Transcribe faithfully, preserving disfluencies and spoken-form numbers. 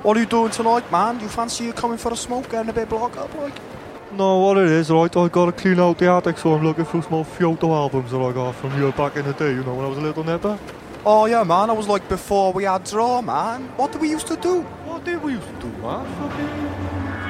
What are you doing tonight, man? You fancy you coming for a smoke, getting a bit block up, like? No, what it is, right, I gotta clean out the attic, so I'm looking for some photo albums that I got from you back in the day, you know, when I was a little nipper. Oh, yeah, man, I was like before we had draw, man. What did we used to do? What did we used to do, man? Fucking